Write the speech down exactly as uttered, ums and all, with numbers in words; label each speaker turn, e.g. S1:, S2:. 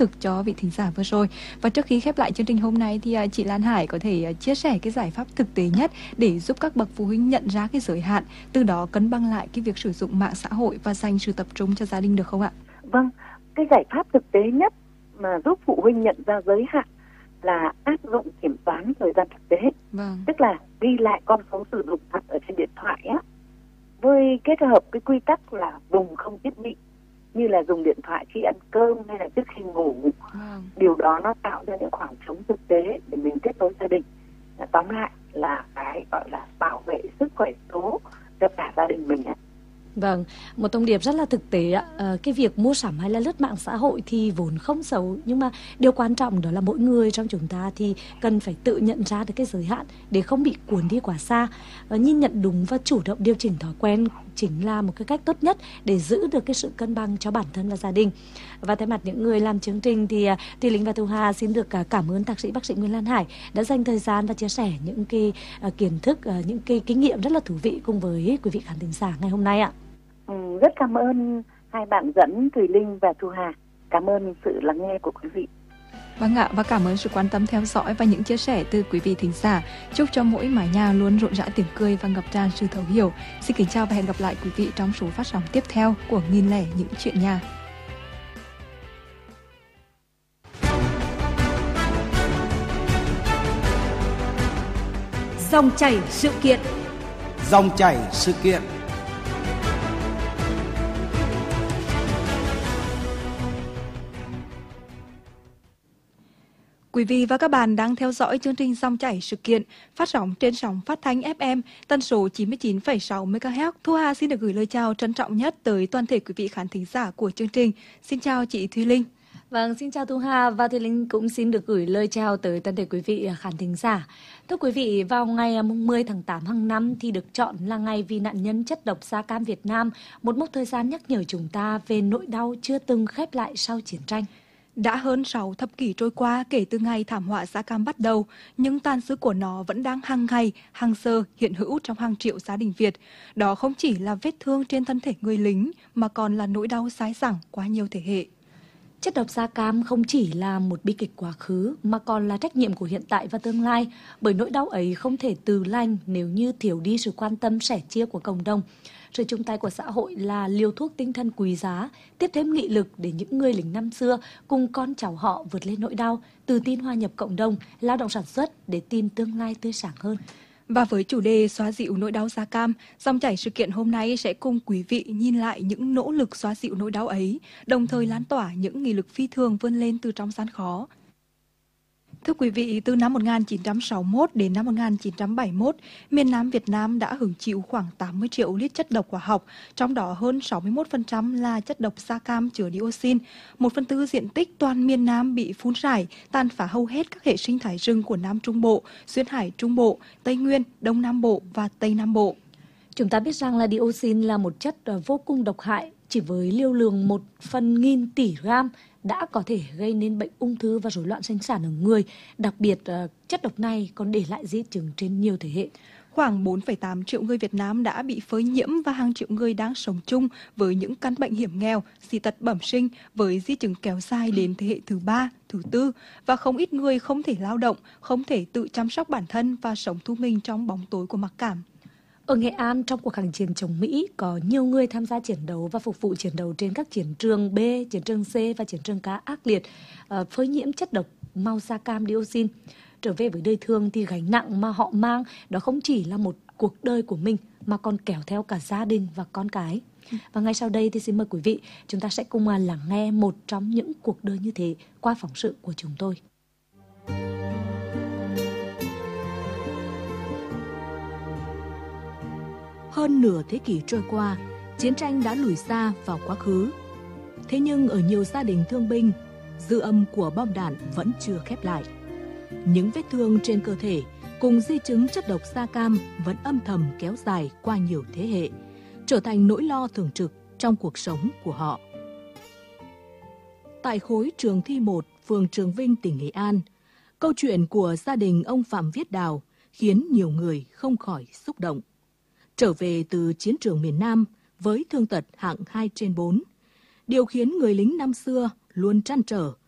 S1: thực cho vị thính giả vừa rồi. Và trước khi khép lại chương trình hôm nay thì chị Lan Hải có thể chia sẻ cái giải pháp thực tế nhất để giúp các bậc phụ huynh nhận ra cái giới hạn, từ đó cân bằng lại cái việc sử dụng mạng xã hội và dành sự tập trung cho gia đình được không ạ?
S2: Vâng, cái giải pháp thực tế nhất mà giúp phụ huynh nhận ra giới hạn là áp dụng kiểm toán thời gian thực tế.
S1: Vâng.
S2: Tức là ghi lại con số sử dụng thật ở trên điện thoại á, với kết hợp cái quy tắc là dùng không thiết bị, như là dùng điện thoại khi ăn cơm hay là trước khi ngủ.
S1: Vâng.
S2: Điều đó nó tạo ra những khoảng trống thực tế để mình kết nối gia đình. Tóm lại là cái gọi là bảo vệ sức khỏe số cho cả gia đình mình ạ.
S3: Vâng, một thông điệp rất là thực tế ạ. À, cái việc mua sắm hay là lướt mạng xã hội thì vốn không xấu, nhưng mà điều quan trọng đó là mỗi người trong chúng ta thì cần phải tự nhận ra được cái giới hạn để không bị cuốn đi quá xa. À, nhìn nhận đúng và chủ động điều chỉnh thói quen chính là một cái cách tốt nhất để giữ được cái sự cân bằng cho bản thân và gia đình. Và thay mặt những người làm chương trình thì Thùy Linh và Thu Hà xin được cảm ơn thạc sĩ bác sĩ Nguyễn Lan Hải đã dành thời gian và chia sẻ những cái uh, kiến thức, uh, những cái kinh nghiệm rất là thú vị cùng với quý vị khán thính giả ngày hôm nay ạ.
S2: Ừ, rất cảm ơn hai bạn dẫn Thùy Linh và Thu Hà. Cảm ơn sự lắng nghe của quý vị.
S1: Vâng ạ, và cảm ơn sự quan tâm theo dõi và những chia sẻ từ quý vị thính giả. Chúc cho mỗi mái nhà luôn rộn rã tiếng cười và ngập tràn sự thấu hiểu. Xin kính chào và hẹn gặp lại quý vị trong số phát sóng tiếp theo của Nghìn lẻ những chuyện nhà.
S4: Dòng chảy sự kiện.
S5: Dòng chảy sự kiện.
S1: Quý vị và các bạn đang theo dõi chương trình Dòng chảy sự kiện phát sóng trên sóng phát thanh ép em tần số chín mươi chín phẩy sáu mê ga héc. Thu Hà xin được gửi lời chào trân trọng nhất tới toàn thể quý vị khán thính giả của chương trình. Xin chào chị Thùy Linh.
S3: Vâng, xin chào Thu Hà và Thùy Linh cũng xin được gửi lời chào tới toàn thể quý vị khán thính giả. Thưa quý vị, vào ngày mười tháng tám hàng năm thì được chọn là ngày vì nạn nhân chất độc da cam Việt Nam, một mốc thời gian nhắc nhở chúng ta về nỗi đau chưa từng khép lại sau chiến tranh.
S1: Đã hơn sáu thập kỷ trôi qua kể từ ngày thảm họa da cam bắt đầu, nhưng tàn dư của nó vẫn đang hàng ngày, hàng giờ hiện hữu trong hàng triệu gia đình Việt. Đó không chỉ là vết thương trên thân thể người lính, mà còn là nỗi đau dai dẳng qua nhiều thế hệ.
S3: Chất độc da cam không chỉ là một bi kịch quá khứ, mà còn là trách nhiệm của hiện tại và tương lai, bởi nỗi đau ấy không thể từ lành nếu như thiếu đi sự quan tâm sẻ chia của cộng đồng. Sự chung tay của xã hội là liều thuốc tinh thần quý giá, tiếp thêm nghị lực để những người lính năm xưa cùng con cháu họ vượt lên nỗi đau, tự tin hòa nhập cộng đồng, lao động sản xuất để tìm tương lai tươi sáng hơn.
S1: Và với chủ đề xóa dịu nỗi đau da cam, dòng chảy sự kiện hôm nay sẽ cùng quý vị nhìn lại những nỗ lực xóa dịu nỗi đau ấy, đồng thời lan tỏa những nghị lực phi thường vươn lên từ trong gian khó. Thưa quý vị, từ năm một nghìn chín trăm sáu mươi mốt đến năm một nghìn chín trăm bảy mươi mốt, miền Nam Việt Nam đã hứng chịu khoảng tám mươi triệu lít chất độc hóa học, trong đó hơn sáu mươi mốt phần trăm là chất độc da cam chứa dioxin. Một phần tư diện tích toàn miền Nam bị phun rải, tàn phá hầu hết các hệ sinh thái rừng của Nam Trung Bộ, Duyên Hải Trung Bộ, Tây Nguyên, Đông Nam Bộ và Tây Nam Bộ.
S3: Chúng ta biết rằng là dioxin là một chất vô cùng độc hại, chỉ với liều lượng một phần nghìn tỷ gram đã có thể gây nên bệnh ung thư và rối loạn sinh sản ở người. Đặc biệt, chất độc này còn để lại di chứng trên nhiều thế hệ.
S1: Khoảng bốn phẩy tám triệu người Việt Nam đã bị phơi nhiễm và hàng triệu người đang sống chung với những căn bệnh hiểm nghèo, dị tật bẩm sinh với di chứng kéo dài đến thế hệ thứ ba, thứ tư, và không ít người không thể lao động, không thể tự chăm sóc bản thân và sống thu mình trong bóng tối của mặc cảm.
S3: Ở Nghệ An, trong cuộc kháng chiến chống Mỹ, có nhiều người tham gia chiến đấu và phục vụ chiến đấu trên các chiến trường B, chiến trường C và chiến trường K ác liệt, uh, phơi nhiễm chất độc màu da cam dioxin. Trở về với đời thường thì gánh nặng mà họ mang đó không chỉ là một cuộc đời của mình, mà còn kéo theo cả gia đình và con cái. Và ngay sau đây thì xin mời quý vị, chúng ta sẽ cùng lắng nghe một trong những cuộc đời như thế qua phóng sự của chúng tôi.
S4: Hơn nửa thế kỷ trôi qua, chiến tranh đã lùi xa vào quá khứ. Thế nhưng ở nhiều gia đình thương binh, dư âm của bom đạn vẫn chưa khép lại. Những vết thương trên cơ thể cùng di chứng chất độc da cam vẫn âm thầm kéo dài qua nhiều thế hệ, trở thành nỗi lo thường trực trong cuộc sống của họ. Tại khối Trường Thi một, phường Trường Vinh, tỉnh Nghệ An, câu chuyện của gia đình ông Phạm Viết Đào khiến nhiều người không khỏi xúc động. Trở về từ chiến trường miền Nam với thương tật hạng hai trên bốn, điều khiến người lính năm xưa luôn trăn trở